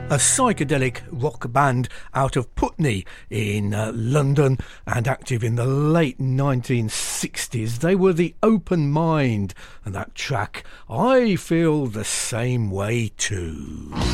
a psychedelic rock band out of Putney in London and active in the late 1960s. They were the Open Mind, and that track, I Feel the Same Way Too.